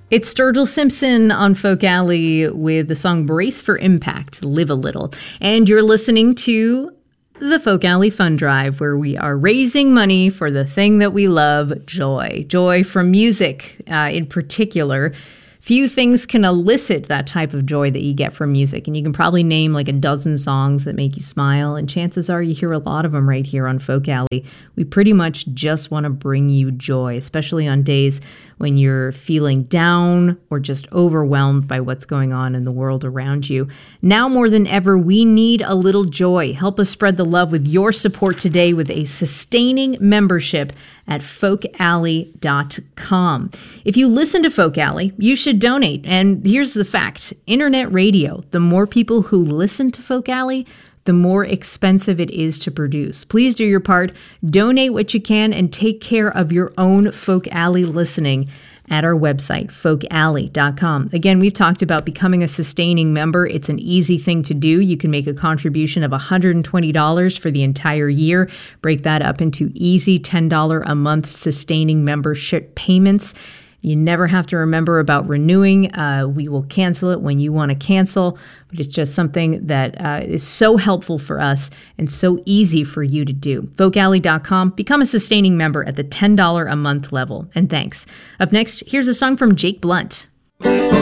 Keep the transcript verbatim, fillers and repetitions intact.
It's Sturgill Simpson on Folk Alley with the song Brace for Impact, Live a Little. And you're listening to the Folk Alley Fund Drive, where we are raising money for the thing that we love, joy. Joy from music uh, in particular. Few things can elicit that type of joy that you get from music. And you can probably name like a dozen songs that make you smile. And chances are you hear a lot of them right here on Folk Alley. We pretty much just want to bring you joy, especially on days when you're feeling down or just overwhelmed by what's going on in the world around you. Now more than ever, we need a little joy. Help us spread the love with your support today with a sustaining membership at folk alley dot com. If you listen to Folk Alley, you should donate. And here's the fact. Internet radio, the more people who listen to Folk Alley, the more expensive it is to produce. Please do your part, donate what you can, and take care of your own Folk Alley listening at our website, folk alley dot com. Again, we've talked about becoming a sustaining member. It's an easy thing to do. You can make a contribution of one hundred twenty dollars for the entire year. Break that up into easy ten dollars a month sustaining membership payments. You never have to remember about renewing. Uh, we will cancel it when you want to cancel. But it's just something that uh, is so helpful for us and so easy for you to do. folk alley dot com. Become a sustaining member at the ten dollars a month level. And thanks. Up next, here's a song from Jake Blunt.